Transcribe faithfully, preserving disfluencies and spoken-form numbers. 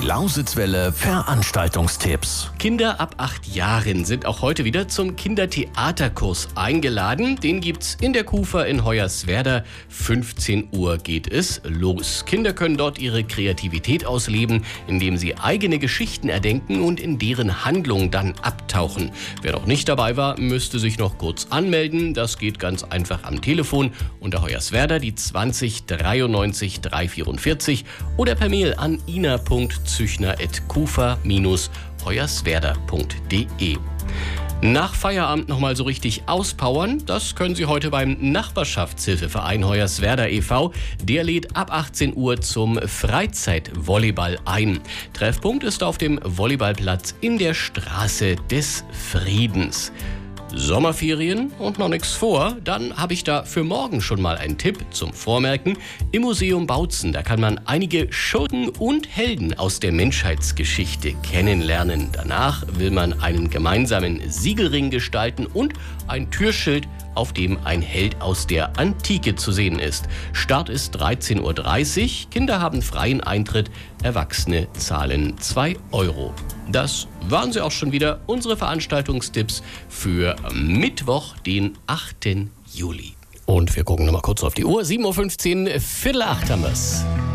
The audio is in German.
Lausitzwelle Veranstaltungstipps. Kinder ab acht Jahren sind auch heute wieder zum Kindertheaterkurs eingeladen. Den gibt's in der Kufa in Hoyerswerda. fünfzehn Uhr geht es los. Kinder können dort ihre Kreativität ausleben, indem sie eigene Geschichten erdenken und in deren Handlung dann abtauchen. Wer noch nicht dabei war, müsste sich noch kurz anmelden. Das geht ganz einfach am Telefon unter Hoyerswerda die zwanzig dreiundneunzig dreihundertvierundvierzig oder per Mail an ina punkt züchner at kufa Bindestrich hoyerswerda punkt de. Nach Feierabend nochmal so richtig auspowern, das können Sie heute beim Nachbarschaftshilfeverein Hoyerswerda e V Der lädt ab achtzehn Uhr zum Freizeitvolleyball ein. Treffpunkt ist auf dem Volleyballplatz in der Straße des Friedens. Sommerferien und noch nichts vor, dann habe ich da für morgen schon mal einen Tipp zum Vormerken. Im Museum Bautzen, da kann man einige Schurken und Helden aus der Menschheitsgeschichte kennenlernen. Danach will man einen gemeinsamen Siegelring gestalten und ein Türschild, auf dem ein Held aus der Antike zu sehen ist. Start ist dreizehn Uhr dreißig, Kinder haben freien Eintritt, Erwachsene zahlen zwei Euro. Das waren sie auch schon wieder, unsere Veranstaltungstipps für Mittwoch, den achten Juli. Und wir gucken noch mal kurz auf die Uhr. sieben Uhr fünfzehn, Viertel acht haben wir's.